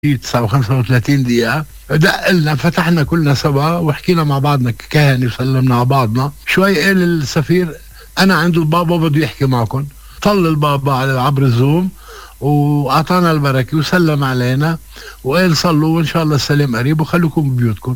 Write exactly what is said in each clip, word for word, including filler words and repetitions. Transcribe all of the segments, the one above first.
تسعة وخمسة وثلاثين دقيقة دق لنا، فتحنا كلنا سوا وحكينا مع بعضنا ككهنة وسلمنا على بعضنا. شوي قال السفير أنا عند البابا بده يحكي معكم. طل البابا عبر الزوم وأعطانا البركة وسلم علينا وقال صلوا وإن شاء الله السلام قريب وخلوكم ببيوتكم.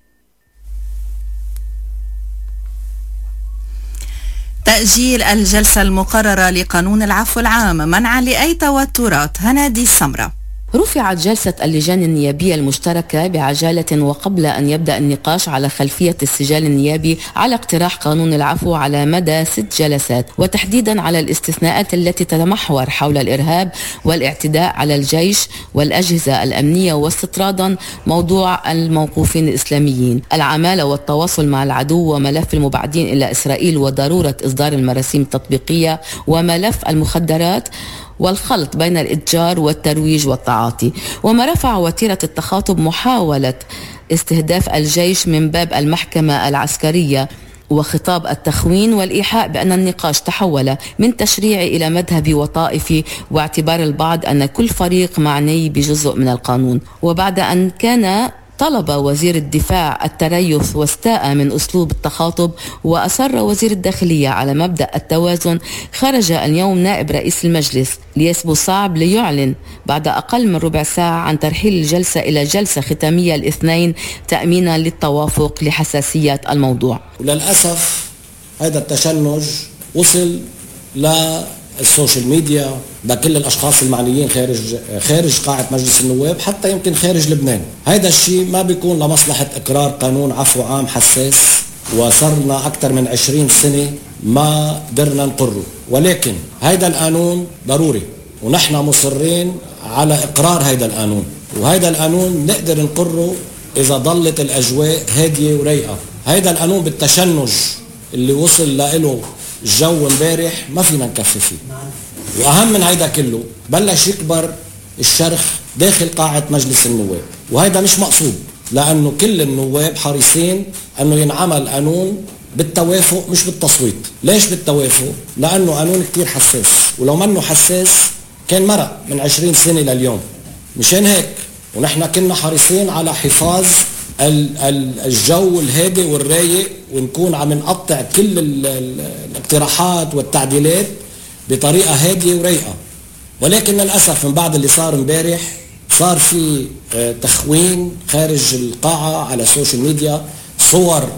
تأجيل الجلسة المقررة لقانون العفو العام منعا لأي توترات. هنادي السمرة. رفعت جلسة اللجان النيابية المشتركة بعجالة وقبل أن يبدأ النقاش على خلفية السجال النيابي على اقتراح قانون العفو على مدى ست جلسات، وتحديدا على الاستثناءات التي تتمحور حول الإرهاب والاعتداء على الجيش والأجهزة الأمنية، واستطرادا موضوع الموقوفين الإسلاميين، العمالة والتواصل مع العدو، وملف المبعدين إلى إسرائيل وضرورة إصدار المراسيم التطبيقية، وملف المخدرات والخلط بين الإتجار والترويج والتعاطي. وما رفع وتيرة التخاطب محاولة استهداف الجيش من باب المحكمة العسكرية وخطاب التخوين والإيحاء بأن النقاش تحول من تشريعي إلى مذهبي وطائفي، واعتبار البعض أن كل فريق معني بجزء من القانون. وبعد أن كان طلب وزير الدفاع التريث واستاء من أسلوب التخاطب، وأصر وزير الداخلية على مبدأ التوازن، خرج اليوم نائب رئيس المجلس ليس بوصعب ليعلن بعد أقل من ربع ساعة عن ترحيل الجلسة إلى جلسة ختامية الاثنين تأمينا للتوافق لحساسية الموضوع. وللأسف هذا التشنج وصل للسوشيال ميديا لكل الاشخاص المعنيين خارج خارج قاعه مجلس النواب، حتى يمكن خارج لبنان. هذا الشيء ما بيكون لمصلحه اقرار قانون عفو عام حساس، وصرنا اكثر من عشرين سنه ما قدرنا نقره، ولكن هذا القانون ضروري ونحن مصرين على اقرار هذا القانون، وهذا القانون نقدر نقره اذا ضلت الاجواء هاديه وريقه. هذا القانون بالتشنج اللي وصل له الجو امبارح ما فينا نكفي فيه. واهم من هيدا كله بلش يكبر الشرخ داخل قاعة مجلس النواب، وهيدا مش مقصود، لانه كل النواب حريصين انه ينعمل قانون بالتوافق مش بالتصويت. ليش بالتوافق؟ لانه قانون كتير حساس، ولو منه حساس كان مرق من عشرين سنة لليوم. مشان هيك ونحن كنا حريصين على حفاظ الجو الهادي والرايق، ونكون عم نقطع كل الاقتراحات والتعديلات بطريقة هادية وريقة. ولكن للأسف من بعد اللي صار امبارح صار في تخوين خارج القاعة على السوشيال ميديا، صور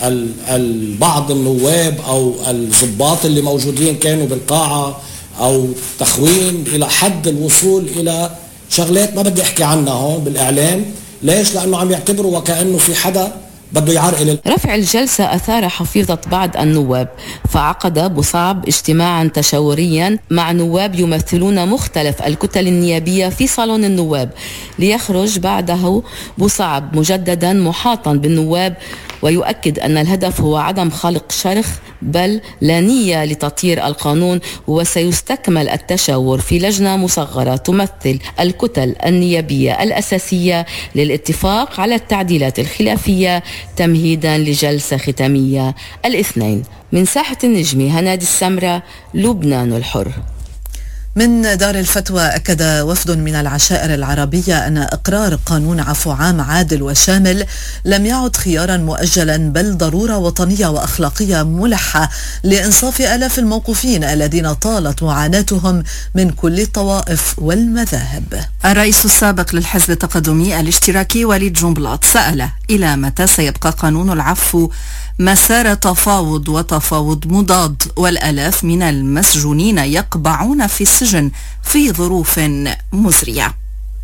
بعض النواب أو الضباط اللي موجودين كانوا بالقاعة، أو تخوين إلى حد الوصول إلى شغلات ما بدي أحكي عنها هون بالإعلام. ليش؟ لأنه عم يعتبروا وكأنه في حدا بده يعرقل. رفع الجلسة أثار حفيظة بعض النواب، فعقد بوصعب اجتماعا تشاوريا مع نواب يمثلون مختلف الكتل النيابية في صالون النواب، ليخرج بعده بوصعب مجددا محاطا بالنواب، ويؤكد أن الهدف هو عدم خلق شرخ بل لا نية لتطهير القانون، وسيستكمل التشاور في لجنة مصغرة تمثل الكتل النيابية الأساسية للاتفاق على التعديلات الخلافية تمهيدا لجلسة ختامية الاثنين. من ساحة النجمي هنادي السمرة، لبنان الحر. من دار الفتوى أكد وفد من العشائر العربية أن إقرار قانون عفو عام عادل وشامل لم يعد خيارا مؤجلا، بل ضرورة وطنية وأخلاقية ملحة لإنصاف آلاف الموقوفين الذين طالت معاناتهم من كل الطوائف والمذاهب. الرئيس السابق للحزب التقدمي الاشتراكي وليد جنبلاط سأل إلى متى سيبقى قانون العفو مسار تفاوض وتفاوض مضاد، والآلاف من المسجونين يقبعون في السجن في ظروف مزرية.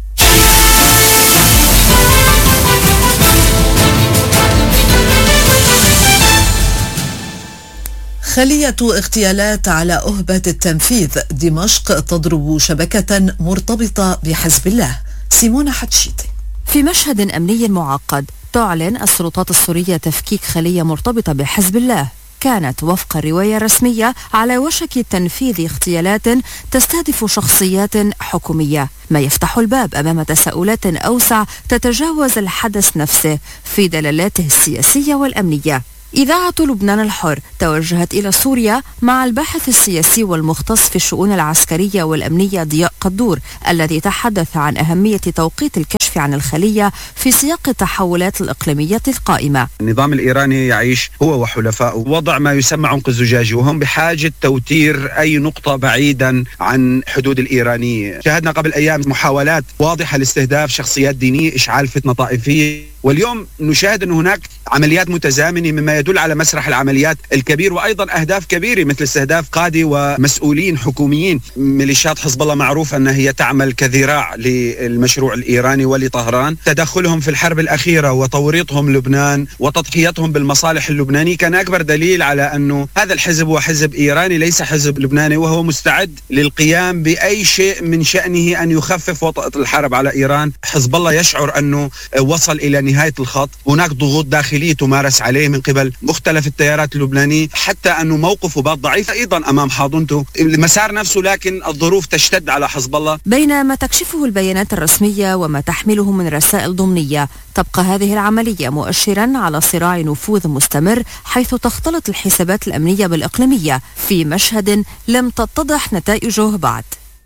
خلية اغتيالات على أهبة التنفيذ، دمشق تضرب شبكة مرتبطة بحزب الله. سيمونة حتشيتي. في مشهد أمني معقد تعلن السلطات السورية تفكيك خلية مرتبطة بحزب الله كانت وفق الرواية الرسمية على وشك تنفيذ اغتيالات تستهدف شخصيات حكومية، ما يفتح الباب أمام تساؤلات أوسع تتجاوز الحدث نفسه في دلالاته السياسية والأمنية. إذاعة لبنان الحر توجهت إلى سوريا مع الباحث السياسي والمختص في الشؤون العسكرية والأمنية ضياء قدور، الذي تحدث عن أهمية توقيت الكشف عن الخلية في سياق التحولات الإقليمية القائمة. النظام الإيراني يعيش هو وحلفائه وضع ما يسمى عنق الزجاجي، وهم بحاجة توتير أي نقطة بعيدا عن حدود الإيرانية. شاهدنا قبل أيام محاولات واضحة لاستهداف شخصيات دينية، إشعال فتنة طائفية، واليوم نشاهد أن هناك عمليات متزامنة مما يدل على مسرح العمليات الكبير، وأيضا أهداف كبيرة مثل استهداف قادة ومسؤولين حكوميين. ميليشيات حزب الله معروف أنها هي تعمل كذراع للمشروع الإيراني ولطهران. تدخلهم في الحرب الأخيرة وتوريطهم لبنان وتضحيتهم بالمصالح اللبنانية كان أكبر دليل على أنه هذا الحزب هو حزب إيراني ليس حزب لبناني، وهو مستعد للقيام بأي شيء من شأنه أن يخفف وطأة الحرب على إيران. حزب الله يشعر أنه وصل إلى نهاية الخط، هناك ضغوط داخلية تمارس عليه من قبل مختلف التيارات اللبنانية، حتى أنه موقفه بات ضعيف أيضا أمام حاضنته المسار نفسه، لكن الظروف تشتد على حزب الله. بينما تكشفه البيانات الرسمية وما تحمله من رسائل ضمنية، تبقى هذه العملية مؤشرا على صراع نفوذ مستمر، حيث تختلط الحسابات الأمنية بالإقليمية في مشهد لم تتضح نتائجه بعد.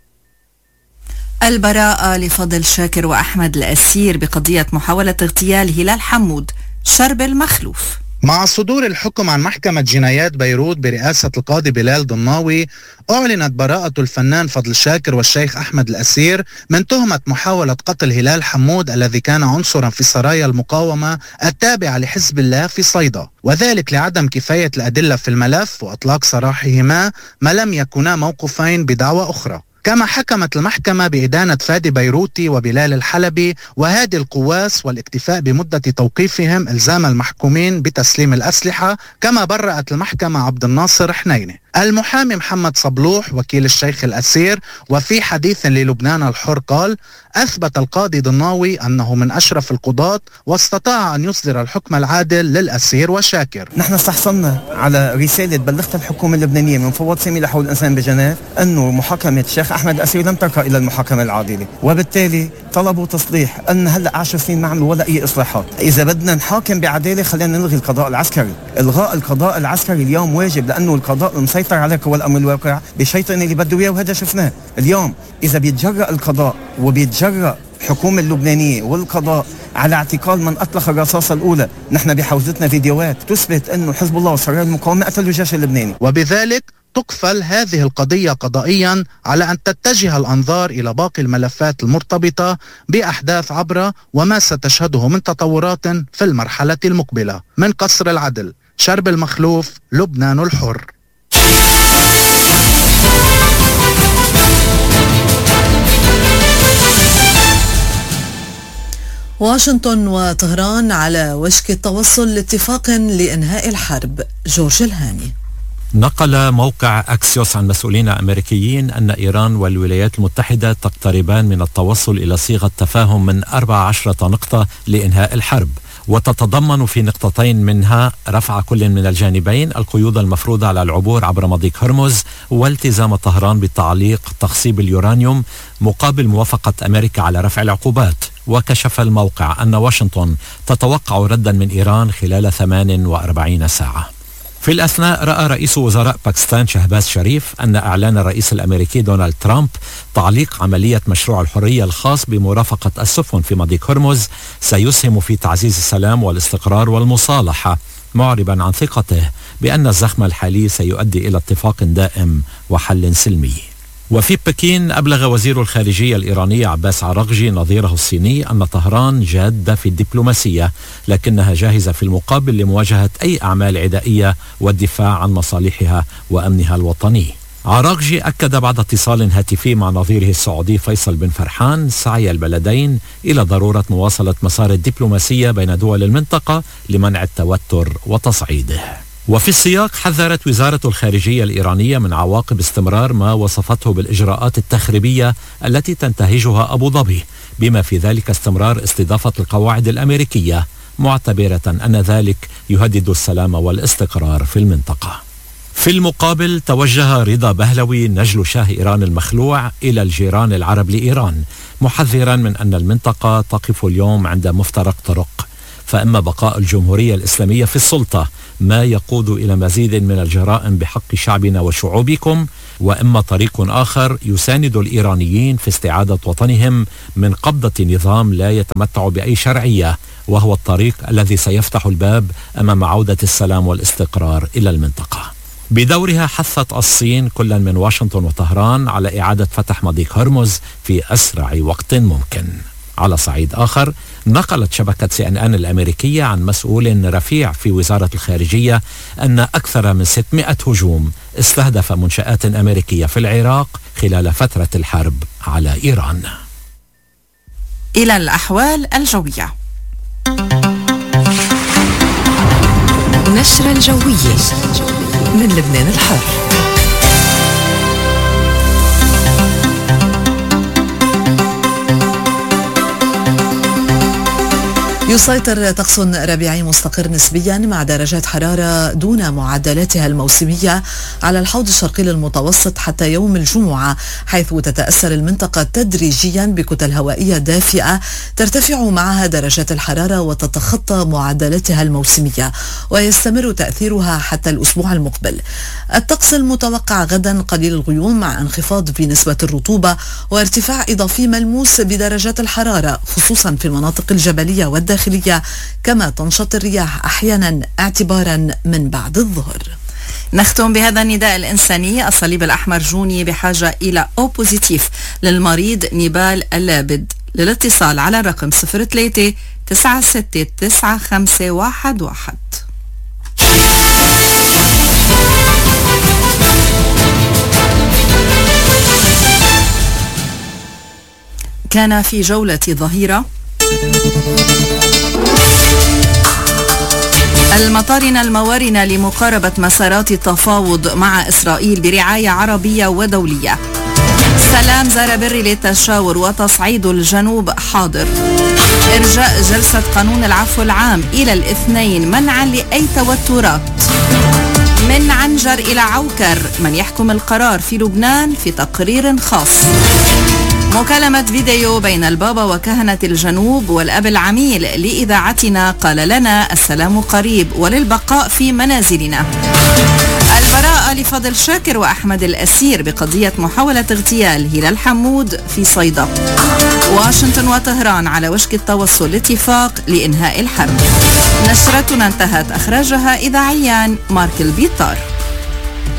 البراءة لفضل شاكر وأحمد الأسير بقضية محاولة اغتيال هلال حمود، شرب المخلوف. مع صدور الحكم عن محكمة جنايات بيروت برئاسة القاضي بلال ضناوي، أعلنت براءة الفنان فضل شاكر والشيخ أحمد الأسير من تهمة محاولة قتل هلال حمود الذي كان عنصرا في سرايا المقاومة التابعة لحزب الله في صيدا، وذلك لعدم كفاية الأدلة في الملف وإطلاق سراحهما ما لم يكونا موقوفين بدعوى أخرى. كما حكمت المحكمة بإدانة فادي بيروتي وبلال الحلبي وهادي القواس والاكتفاء بمدة توقيفهم إلزام المحكومين بتسليم الأسلحة. كما برأت المحكمة عبد الناصر حنينة. المحامي محمد صبلوح وكيل الشيخ الأسير وفي حديث للبنان الحر قال: أثبت القاضي ضناوي أنه من أشرف القضاة واستطاع أن يصدر الحكم العادل للأسير وشاكر. نحن استحصلنا على رسالة بلغتها الحكومة اللبنانية من مفوض سامي لحقوق الإنسان بجنيف أنه محاكمة الشيخ أحمد الأسير لم ترقى إلى المحاكمة العادلة، وبالتالي طلبوا تصليح أن هلأ عشر سنين ما عملوا ولا أي إصلاحات. إذا بدنا نحاكم بعدالة خلينا نلغي القضاء العسكري. إلغاء القضاء العسكري اليوم واجب، لأنه القضاء مسيطر على قوى الأمر الواقع بشيطان اللي بده إياه، وهذا شفناه اليوم. إذا بيتجرأ القضاء وبيتجرأ الحكومة اللبنانية والقضاء على اعتقال من أطلق الرصاصة الأولى، نحن بحوزتنا فيديوهات تثبت أنه حزب الله وسرايا المقاومة قتلوا الجيش اللبناني. وبذلك تقفل هذه القضية قضائيا على أن تتجه الأنظار إلى باقي الملفات المرتبطة بأحداث عبرة وما ستشهده من تطورات في المرحلة المقبلة. من قصر العدل، شرب المخلوف، لبنان الحر. واشنطن وطهران على وشك التوصل لاتفاق لإنهاء الحرب. جورج الهاني. نقل موقع أكسيوس عن مسؤولين أمريكيين أن إيران والولايات المتحدة تقتربان من التوصل إلى صيغة تفاهم من أربع عشرة نقطة لإنهاء الحرب، وتتضمن في نقطتين منها رفع كل من الجانبين القيود المفروضة على العبور عبر مضيق هرمز، والتزام طهران بتعليق تخصيب اليورانيوم مقابل موافقة أمريكا على رفع العقوبات. وكشف الموقع أن واشنطن تتوقع ردا من إيران خلال ثمان وأربعين ساعة. في الأثناء رأى رئيس وزراء باكستان شهباز شريف أن إعلان الرئيس الأمريكي دونالد ترامب تعليق عملية مشروع الحرية الخاص بمرافقة السفن في مضيق هرمز سيسهم في تعزيز السلام والاستقرار والمصالحة، معربا عن ثقته بأن الزخم الحالي سيؤدي إلى اتفاق دائم وحل سلمي. وفي بكين أبلغ وزير الخارجية الإيراني عباس عراقجي نظيره الصيني أن طهران جادة في الدبلوماسية، لكنها جاهزة في المقابل لمواجهة أي أعمال عدائية والدفاع عن مصالحها وأمنها الوطني. عراقجي أكد بعد اتصال هاتفي مع نظيره السعودي فيصل بن فرحان سعي البلدين إلى ضرورة مواصلة مسار الدبلوماسية بين دول المنطقة لمنع التوتر وتصعيده. وفي السياق حذرت وزارة الخارجية الإيرانية من عواقب استمرار ما وصفته بالإجراءات التخريبية التي تنتهجها أبو ظبي، بما في ذلك استمرار استضافة القواعد الأمريكية، معتبرة أن ذلك يهدد السلام والاستقرار في المنطقة. في المقابل توجه رضا بهلوي نجل شاه إيران المخلوع إلى الجيران العرب لإيران، محذرا من أن المنطقة تقف اليوم عند مفترق طرق، فإما بقاء الجمهورية الإسلامية في السلطة ما يقود إلى مزيد من الجرائم بحق شعبنا وشعوبكم، وإما طريق آخر يساند الإيرانيين في استعادة وطنهم من قبضة نظام لا يتمتع بأي شرعية، وهو الطريق الذي سيفتح الباب أمام عودة السلام والاستقرار إلى المنطقة. بدورها حثت الصين كلا من واشنطن وطهران على إعادة فتح مضيق هرمز في أسرع وقت ممكن. على صعيد آخر، نقلت شبكة سي إن إن الأمريكية عن مسؤول رفيع في وزارة الخارجية أن أكثر من ستمائة هجوم استهدف منشآت أمريكية في العراق خلال فترة الحرب على إيران. إلى الأحوال الجوية. نشرة الجوية من لبنان الحر. يسيطر طقس ربيعي مستقر نسبيا مع درجات حرارة دون معدلاتها الموسمية على الحوض الشرقي للمتوسط حتى يوم الجمعة، حيث تتأثر المنطقة تدريجيا بكتل هوائية دافئة ترتفع معها درجات الحرارة وتتخطى معدلاتها الموسمية، ويستمر تأثيرها حتى الأسبوع المقبل. الطقس المتوقع غدا قليل الغيوم مع انخفاض في نسبة الرطوبة وارتفاع إضافي ملموس بدرجات الحرارة خصوصا في المناطق الجبلية والداخلية، كما تنشط الرياح أحيانا اعتبارا من بعد الظهر. نختم بهذا النداء الإنساني. الصليب الأحمر جوني بحاجة إلى أو بوزيتيف للمريض نيبال اللابد. للاتصال على الرقم صفر ثلاثة تسعة ستة تسعة خمسة واحد واحد. كان في جولة ظهيرة المطارن الموارنة لمقاربة مسارات التفاوض مع إسرائيل برعاية عربية ودولية. سلام زرابري للتشاور وتصعيد الجنوب حاضر. إرجاء جلسة قانون العفو العام إلى الاثنين منعا لأي توترات. من عنجر إلى عوكر، من يحكم القرار في لبنان في تقرير خاص. مكالمة فيديو بين البابا وكهنة الجنوب والأب العميل لإذاعتنا قال لنا السلام قريب وللبقاء في منازلنا. البراءة لفضل شاكر وأحمد الأسير بقضية محاولة اغتيال هلال حمود في صيدا. واشنطن وطهران على وشك التوصل لاتفاق لإنهاء الحرب. نشرتنا انتهت، أخرجها إذاعيان مارك البيطار.